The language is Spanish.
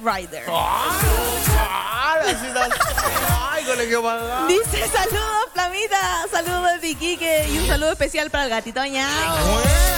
Rider. Ay, colegio pagado. Dice, saludos, Flamita, saludos de Iquique y un saludo especial para el gatito Ñao.